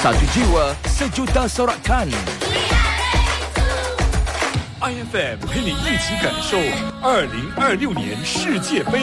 Satu jiwa, sejuta sorakan. IFM 陪你一起感受2026年世界杯。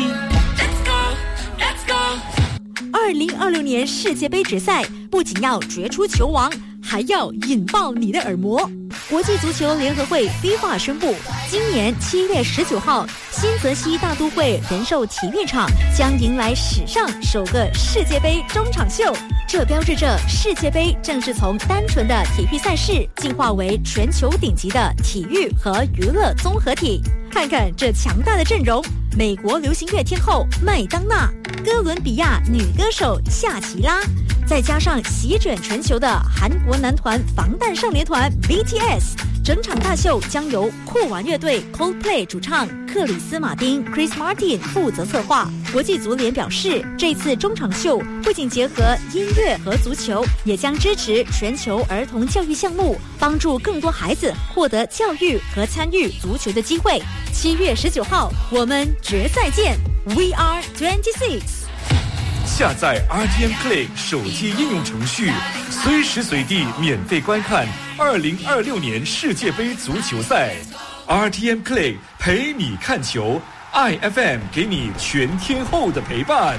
2026年世界杯决赛不仅要决出球王，还要引爆你的耳膜。国际足球联合会 FIFA 宣布，今年7月19号，新泽西大都会人寿体育场将迎来史上首个世界杯中场秀。这标志着世界杯正式从单纯的体育赛事进化为全球顶级的体育和娱乐综合体。看看这强大的阵容，美国流行乐天后麦当娜，哥伦比亚女歌手夏奇拉，再加上席卷全球的韩国男团防弹少年团 BTS， 整场大秀将由酷玩乐队 Coldplay 主唱克里斯马丁 Chris Martin 负责策划。国际足联表示，这次中场秀不仅结合音乐和足球，也将支持全球儿童教育项目，帮助更多孩子获得教育和参与足球的机会。7月19号，我们决赛见 We are 26。 下载 RTM Play 手机应用程序，随时随地免费观看2026年世界杯足球赛。RTM Play 陪你看球 ，IFM 给你全天候的陪伴。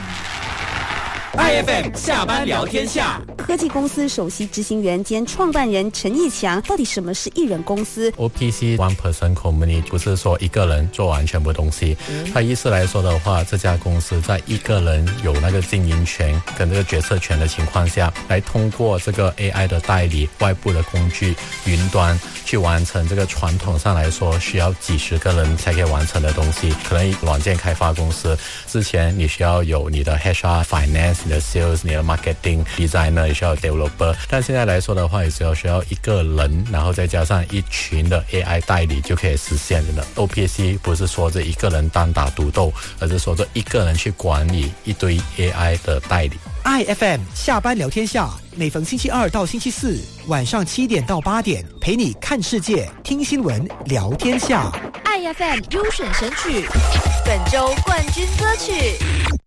IFM 下班聊天下。 科技公司首席执行员兼创办人陈义强，到底什么是一人公司 ？OPC One Person Company 不是说一个人做完全部东西，它意思来说的话，这家公司在一个人有那个经营权跟这个决策权的情况下，来通过这个 AI 的代理、外部的工具、云端去完成这个传统上来说需要几十个人才可以完成的东西。可能软件开发公司之前你需要有你的 HR、Finance、你的 Sales、你的 Marketing、Designer， 也需要 Developer， 但现在来说的话，也只要需要一个人，然后再加上一群的 AI 代理就可以实现的。OPC 不是说这一个人单打独斗，而是说这一个人去管理一堆 AI 的代理。 IFM 下班聊天下，每逢星期二到星期四晚上7点到8点，陪你看世界、听新闻、聊天下。 IFM 优选神曲，本周冠军歌曲。